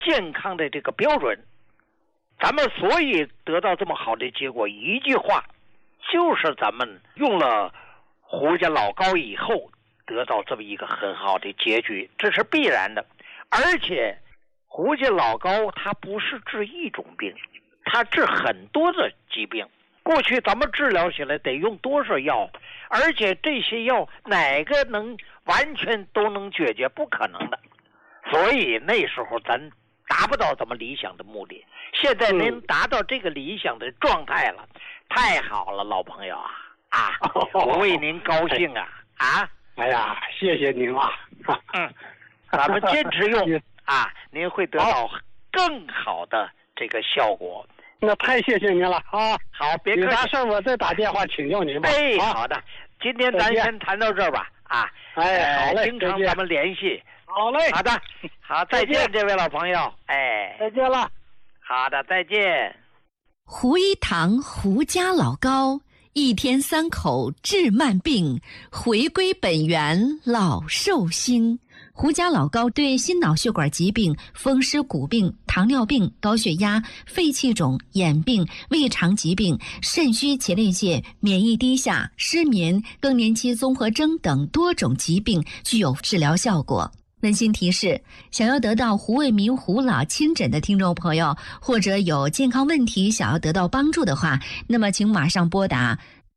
健康的这个标准。咱们所以得到这么好的结果，一句话，就是咱们用了胡家老膏以后得到这么一个很好的结局，这是必然的。而且胡家老膏它不是治一种病，它治很多的疾病。过去咱们治疗起来得用多少药，而且这些药哪个能完全都能解决？不可能的。所以那时候咱达不到咱们理想的目的。现在您达到这个理想的状态了，太好了，老朋友啊！我为您高兴啊！ 哎呀，谢谢您啊！ 咱们坚持用您会得到更好的这个效果。 那太谢谢您了啊！ 好，别客气。 有啥事我再打电话请教您吧。 好的，今天咱先谈到这儿吧。 好嘞， 经常咱们联系。 好嘞， 好的，好，再见，这位老朋友。 再见了。 好的，再见。 胡一堂胡家老膏，一天3口治慢病，回归本源老寿星。胡家老膏对心脑血管疾病、风湿骨病、糖尿病、高血压、肺气肿、眼病、胃肠疾病、肾虚前列腺、免疫低下、失眠、更年期综合征等多种疾病具有治疗效果。温馨提示：想要得到胡卫民胡老亲诊的听众朋友，或者有健康问题想要得到帮助的话，那么请马上拨打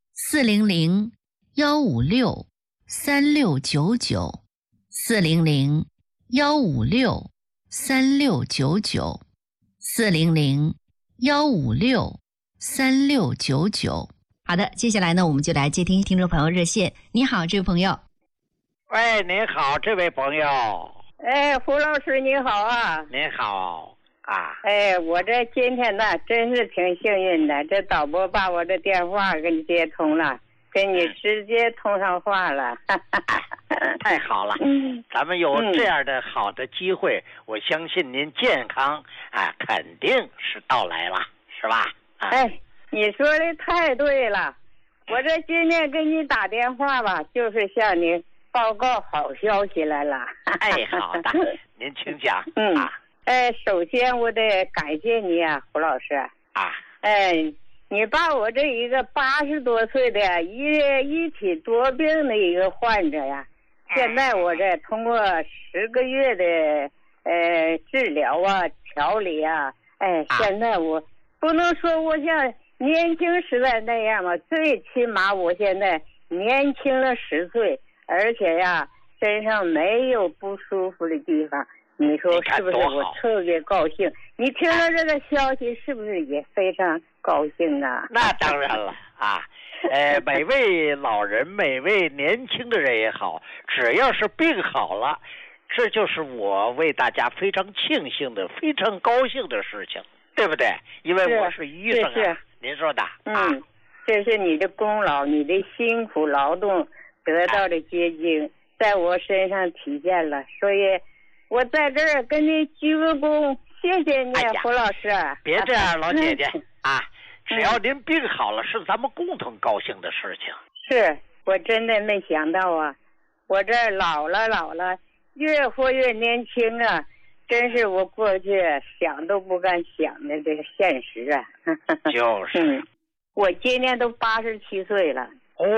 400-156-3699 400-156-3699 400-156-3699。好的，接下来呢，我们就来接听听众朋友热线。你好，这位朋友。 喂，您好，这位朋友。 胡老师你好啊。 您好啊。 我这今天呢真是挺幸运的，这导播把我的电话给你接通了，跟你直接通上话了。 太好了，咱们有这样的好的机会，我相信您健康肯定是到来了，是吧？ 你说的太对了，我这今天给你打电话吧，就是向你报告好消息来了。 好的，您请讲。 首先我得感谢你啊，胡老师。你把我这一个80多岁的一体多病的一个患者呀，现在我这通过10个月的治疗调理现在我不能说我像年轻时代那样吧，最起码我现在年轻了10岁，而且呀身上没有不舒服的地方，你说是不是？我特别高兴。你听了这个消息是不是也非常高兴啊？ 那当然了每位老人每位年轻的人也好，只要是病好了，这就是我为大家非常庆幸的非常高兴的事情，对不对？因为我是医生您说的这是你的功劳，你的辛苦劳动得到的结晶在我身上体现了，所以我在这儿跟你鞠个躬，谢谢你，胡老师。 别这样，老姐姐只要您病好了，是咱们共同高兴的事情。 是我真的没想到啊，我这老了越活越年轻啊，真是我过去想都不敢想的这个现实啊。 就是我今年都87岁了。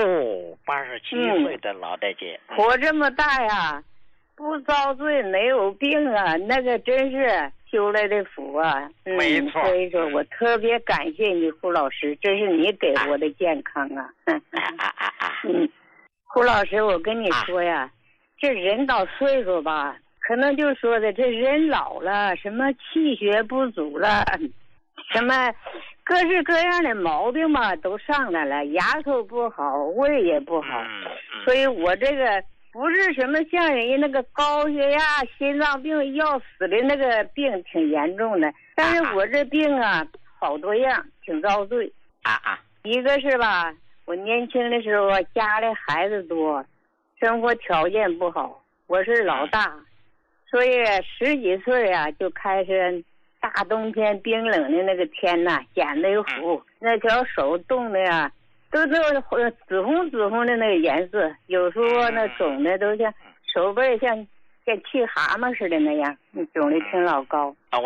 87岁的老大姐， 活这么大呀，不遭罪没有病啊，那个真是修来的福啊。 没错。 所以说我特别感谢你，胡老师，这是你给我的健康啊。胡老师，我跟你说呀，这人到岁数吧，可能就说的这人老了，什么气血不足了，什么各式各样的毛病嘛都上来了，牙口不好，胃也不好，所以我这个不是什么像人家那个高血压、心脏病要死的那个病挺严重的，但是我这病好多样，挺遭罪。一个是吧，我年轻的时候家里孩子多，生活条件不好，我是老大，所以10几岁就开始大冬天冰冷的那个天眼泪糊，那条手冻的都紫红的那个颜色，有时候那肿的都像手背像跟气蛤蟆似的那样，你肿的挺老高。